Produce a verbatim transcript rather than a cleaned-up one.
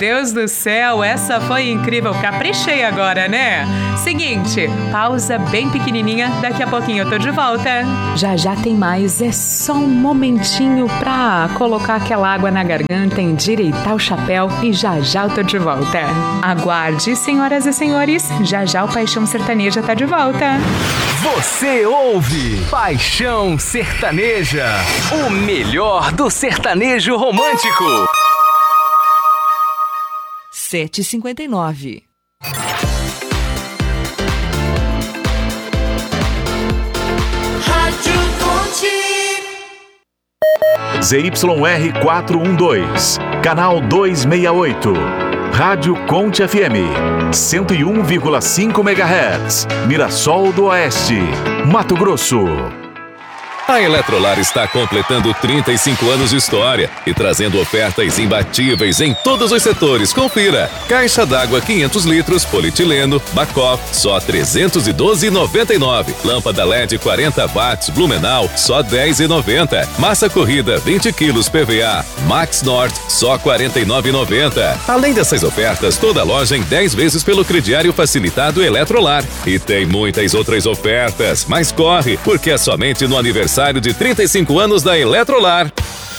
Deus do céu, essa foi incrível. Caprichei agora, né? Seguinte, pausa bem pequenininha, daqui a pouquinho eu tô de volta. Já já tem mais, é só um momentinho pra colocar aquela água na garganta, endireitar o chapéu e já já eu tô de volta. Aguarde, senhoras e senhores, já já o Paixão Sertaneja tá de volta. Você ouve Paixão Sertaneja, o melhor do sertanejo romântico. sete e cinquenta e nove. Z Y R quatrocentos e doze, canal duzentos e sessenta e oito. Rádio Conte F M, cento e um vírgula cinco megahertz, Mirassol do Oeste, Mato Grosso. A Eletrolar está completando trinta e cinco anos de história e trazendo ofertas imbatíveis em todos os setores. Confira. Caixa d'água quinhentos litros, polietileno, Bacoff, só trezentos e doze reais e noventa e nove centavos. Lâmpada L E D quarenta watts, Blumenau, só dez reais e noventa centavos. Massa corrida vinte quilos P V A, Max Norte, só quarenta e nove reais e noventa centavos. Além dessas ofertas, toda loja em dez vezes pelo crediário facilitado Eletrolar. E tem muitas outras ofertas, mas corre, porque é somente no aniversário de trinta e cinco anos da Eletrolar.